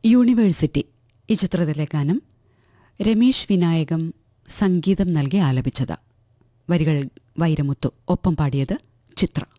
University ഈ ചിത്രത്തിലെ ഗാനം രമേശ് വിനായകം സംഗീതം നൽകി ആലപിച്ചത്. വരികൾ വൈരമുത്തു, ഒപ്പം പാടിയത് ചിത്ര.